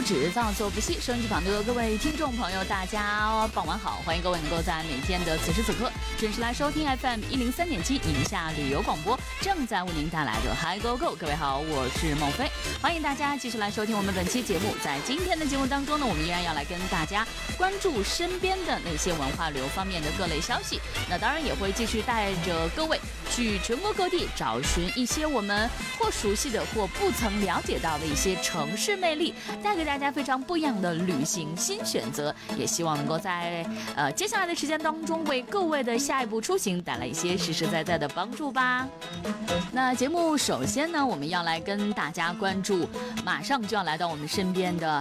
止，造作不息。收音机旁的各位听众朋友，大家傍晚好，欢迎各位能够在每天的此时此刻准时来收听 FM 103.7宁夏旅游广播，正在为您带来的 Hi Go Go。各位好，我是孟非，欢迎大家继续来收听我们本期节目。在今天的节目当中呢，我们依然要来跟大家关注身边的那些文化旅游方面的各类消息。那当然也会继续带着各位去全国各地找寻一些我们或熟悉的或不曾了解到的一些城市魅力，带给大家非常不一样的旅行新选择，也希望能够在接下来的时间当中为各位的下一步出行带来一些实实在在的帮助吧。那节目首先呢，我们要来跟大家关注马上就要来到我们身边的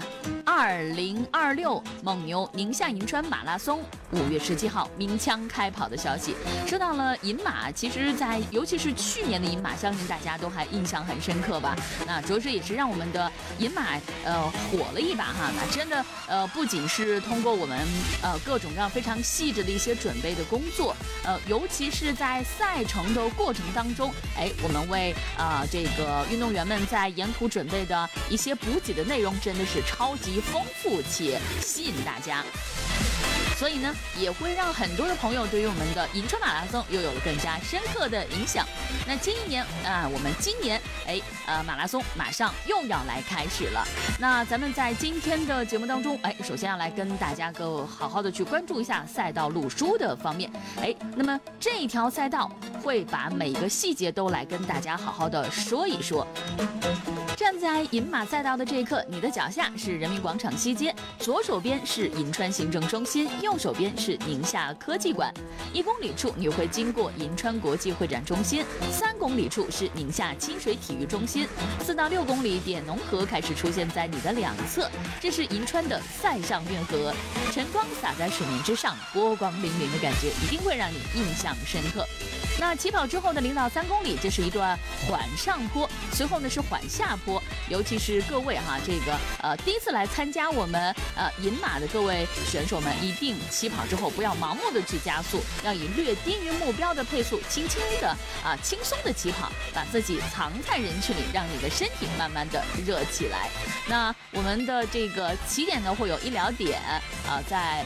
2026蒙牛宁夏银川马拉松5月17号鸣枪开跑的消息。说到了银马，其实尤其是去年的银马，相信大家都还印象很深刻吧。那着实也是让我们的银马火了一把哈。那真的不仅是通过我们各种各样非常细致的一些准备的工作，尤其是在赛程的过程当中，我们为这个运动员们在沿途准备的一些补给的内容真的是超级丰富且吸引大家。所以呢，也会让很多的朋友对于我们的银川马拉松又有了更加深刻的影响。那我们今年马拉松马上又要来开始了。那咱们在今天的节目当中，首先要来跟大家好好的去关注一下赛道路书的方面。那么这一条赛道会把每个细节都来跟大家好好的说一说。站在银马赛道的这一刻，你的脚下是人民广场西街，左手边是银川行政中心，右手边是宁夏科技馆。1公里处你会经过银川国际会展中心，3公里处是宁夏清水体育中心，4到6公里点农河开始出现在你的两侧，这是银川的塞上运河，晨光洒在水面之上，波光粼粼的感觉一定会让你印象深刻。那起跑之后的0到3公里，这是一段缓上坡，随后呢是缓下坡，尤其是各位第一次来参加我们银马的各位选手们，一定起跑之后不要盲目的去加速，要以略低于目标的配速，轻松的起跑，把自己藏在人群里，让你的身体慢慢的热起来。那我们的这个起点呢会有医疗点，在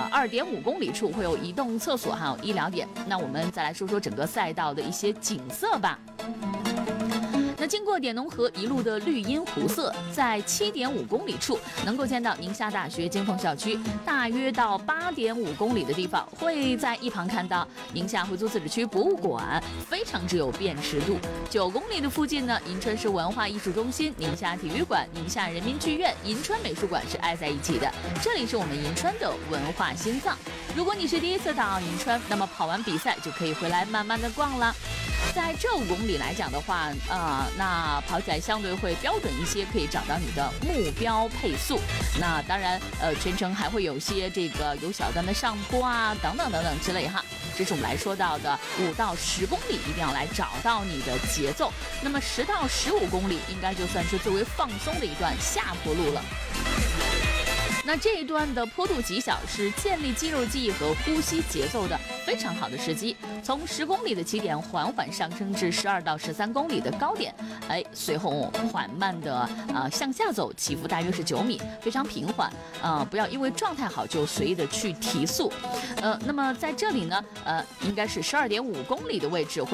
2.5公里处会有移动厕所还有医疗点。那我们再来说说整个赛道的一些景色吧。那经过点农河一路的绿荫湖色，在7.5公里处能够见到宁夏大学金凤校区，大约到8.5公里的地方会在一旁看到宁夏回族自治区博物馆，非常之有辨识度。9公里的附近呢，银川市文化艺术中心、宁夏体育馆、宁夏人民剧院、银川美术馆是挨在一起的，这里是我们银川的文化心脏。如果你是第一次到银川，那么跑完比赛就可以回来慢慢的逛了。在这5公里来讲的话，那跑起来相对会标准一些，可以找到你的目标配速。那当然，全程还会有些有小段的上坡啊，等等等等之类哈。这是我们来说到的5到10公里，一定要来找到你的节奏。那么10到15公里应该就算是最为放松的一段下坡路了。那这一段的坡度极小，是建立肌肉记忆和呼吸节奏的非常好的时机。从10公里的起点缓缓上升至12到13公里的高点，随后缓慢的向下走，起伏大约是9米，非常平缓。不要因为状态好就随意的去提速。那么在这里呢，应该是12.5公里的位置会